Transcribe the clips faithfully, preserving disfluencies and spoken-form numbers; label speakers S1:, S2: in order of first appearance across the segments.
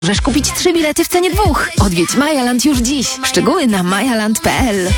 S1: Możesz kupić trzy bilety w cenie dwóch. Odwiedź Majaland już dziś. Szczegóły na majaland kropka p l.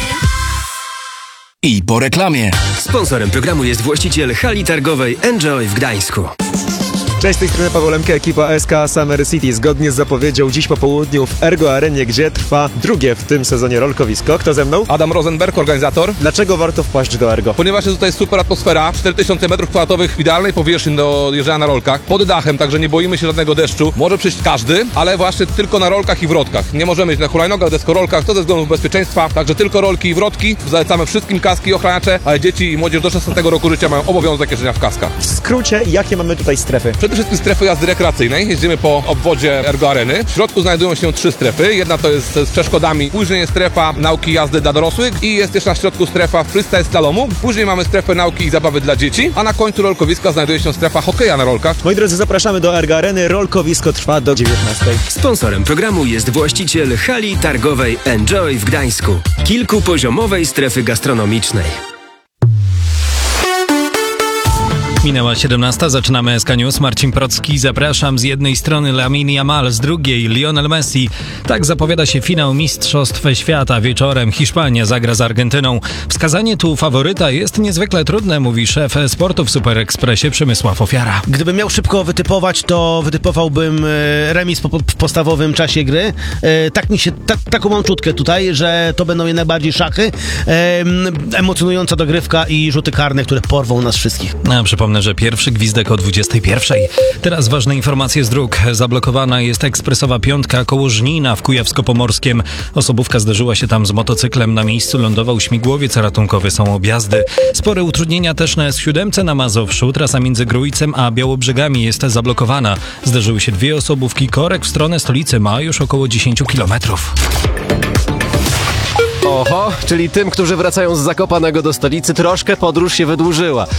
S2: I po reklamie.
S3: Sponsorem programu jest właściciel hali targowej Enjoy w Gdańsku.
S4: Cześć, z tej strony Paweł Lemke, ekipa S K Summer City. Zgodnie z zapowiedzią dziś po południu w Ergo Arenie, gdzie trwa drugie w tym sezonie rolkowisko. Kto ze mną?
S5: Adam Rosenberg, organizator.
S4: Dlaczego warto wpaść do Ergo?
S5: Ponieważ jest tutaj super atmosfera, cztery tysiące metrów kwadratowych idealnej powierzchni do jeżdżenia na rolkach, pod dachem, także nie boimy się żadnego deszczu. Może przyjść każdy, ale właśnie tylko na rolkach i wrotkach. Nie możemy iść na hulajnogach, deskorolkach, to ze względów bezpieczeństwa, także tylko rolki i wrotki. Zalecamy wszystkim kaski i ochraniacze, ale dzieci i młodzież do szesnastego roku życia mają obowiązek jeżdżenia w kaskach.
S4: W skrócie, jakie mamy tutaj strefy?
S5: Przede wszystkim strefy jazdy rekreacyjnej. Jeździmy po obwodzie Ergo Areny. W środku znajdują się trzy strefy. Jedna to jest z przeszkodami, później jest strefa nauki jazdy dla dorosłych i jest też na środku strefa freestyle slalomu. Później mamy strefę nauki i zabawy dla dzieci, a na końcu rolkowiska znajduje się strefa hokeja na rolkach.
S4: Moi drodzy, zapraszamy do Ergo Areny. Rolkowisko trwa do dziewiętnastej.
S3: Sponsorem programu jest właściciel hali targowej Enjoy w Gdańsku, kilkupoziomowej strefy gastronomicznej.
S6: Minęła siedemnasta, zaczynamy S K News. Marcin Procki, zapraszam. Z jednej strony Lamine Yamal, z drugiej Lionel Messi. Tak zapowiada się finał Mistrzostw Świata. Wieczorem Hiszpania zagra z Argentyną. Wskazanie tu faworyta jest niezwykle trudne, mówi szef sportu w Super Expressie Przemysław Ofiara.
S7: Gdybym miał szybko wytypować, to wytypowałbym remis po, po, w podstawowym czasie gry. E, tak mi się, tak, taką mam czutkę tutaj, że to będą jednak bardziej szachy. E, emocjonująca dogrywka i rzuty karne, które porwą nas wszystkich.
S6: A przypomnę, że pierwszy gwizdek o dwudziestej pierwszej. Teraz ważne informacje z dróg. Zablokowana jest ekspresowa piątka koło Żnina w Kujawsko-Pomorskiem. Osobówka zderzyła się tam z motocyklem. Na miejscu lądował śmigłowiec ratunkowy, są objazdy. Spore utrudnienia też na S siedem na Mazowszu. Trasa między Grójcem a Białobrzegami jest zablokowana. Zderzyły się dwie osobówki. Korek w stronę stolicy ma już około dziesięć kilometrów.
S8: Oho, czyli tym, którzy wracają z Zakopanego do stolicy, troszkę podróż się wydłużyła.